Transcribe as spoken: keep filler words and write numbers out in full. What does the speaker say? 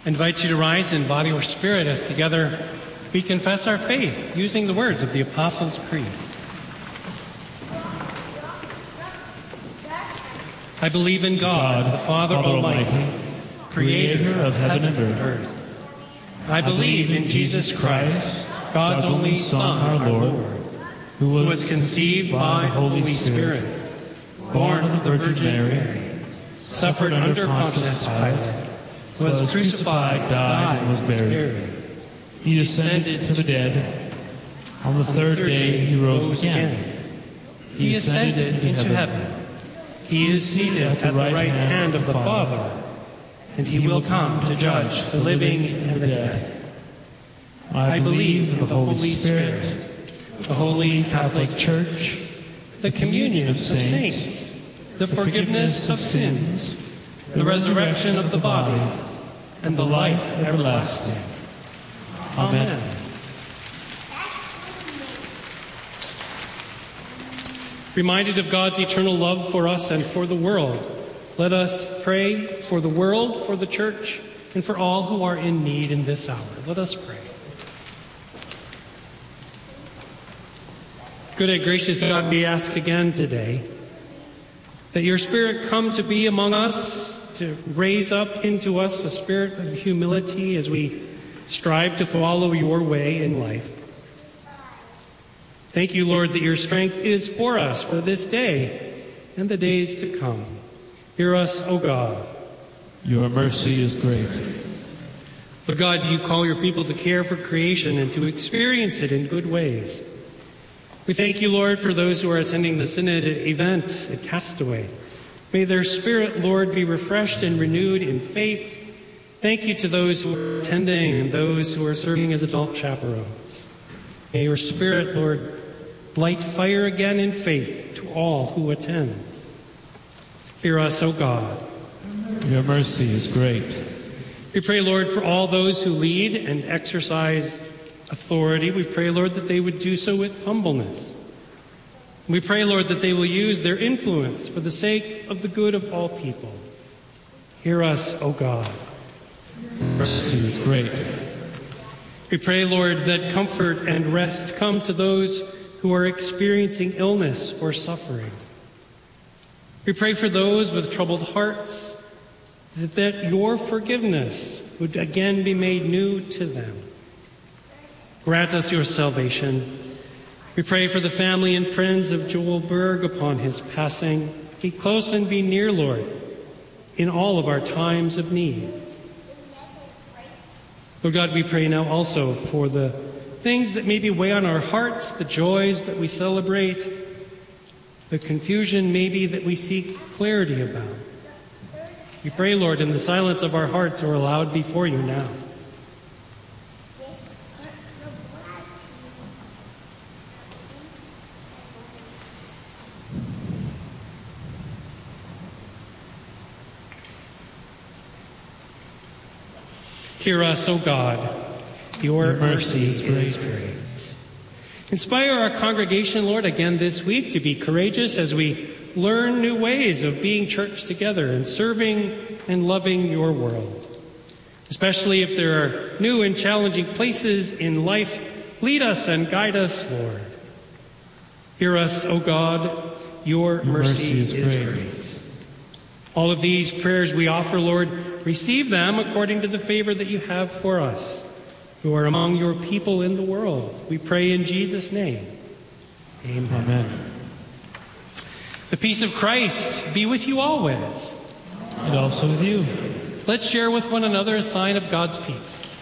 I invite you to rise in body or spirit as together we confess our faith using the words of the Apostles' Creed. I believe in God, God the Father, Father Almighty, Almighty, creator of heaven and earth. I believe in Jesus Christ, God's, God's only Son, our Lord, who was, who was conceived by the Holy Spirit, Spirit born of the Virgin Mary, suffered under Pontius Pilate, was crucified, died, and was buried. He descended to the dead. On the third day he rose again. He ascended into heaven. He is seated at the right hand of the Father, and he will come to judge the living and the dead. I believe in the Holy Spirit, the Holy Catholic Church, the communion of saints, the forgiveness of sins, the resurrection of the body, and the life everlasting. Amen. Reminded of God's eternal love for us and for the world, let us pray for the world, for the church, and for all who are in need in this hour. Let us pray. Good and gracious God, we ask again today that your Spirit come to be among us, to raise up into us a spirit of humility as we strive to follow your way in life. Thank you, Lord, that your strength is for us for this day and the days to come. Hear us, O God. Your mercy is great. Lord God, you call your people to care for creation and to experience it in good ways. We thank you, Lord, for those who are attending the Synod event at Castaway. May their spirit, Lord, be refreshed and renewed in faith. Thank you to those who are attending and those who are serving as adult chaperones. May your Spirit, Lord, light fire again in faith to all who attend. Hear us, O God. Your mercy is great. We pray, Lord, for all those who lead and exercise authority. We pray, Lord, that they would do so with humbleness. We pray, Lord, that they will use their influence for the sake of the good of all people. Hear us, O God. Mercy is great. We pray, Lord, that comfort and rest come to those who are experiencing illness or suffering. We pray for those with troubled hearts, that, that your forgiveness would again be made new to them. Grant us your salvation. We pray for the family and friends of Joel Berg upon his passing. Be close and be near, Lord, in all of our times of need. Lord God, we pray now also for the things that maybe weigh on our hearts, the joys that we celebrate, the confusion maybe that we seek clarity about. We pray, Lord, in the silence of our hearts are allowed before you now. Hear us, O God. Your, Your mercy is great. is great. Inspire our congregation, Lord, again this week to be courageous as we learn new ways of being church together and serving and loving your world. Especially if there are new and challenging places in life, lead us and guide us, Lord. Hear us, O God. Your, Your mercy, mercy is, is great. great. All of these prayers we offer, Lord, receive them according to the favor that you have for us, who are among your people in the world. We pray in Jesus' name. Amen. Amen. The peace of Christ be with you always. And also with you. Let's share with one another a sign of God's peace.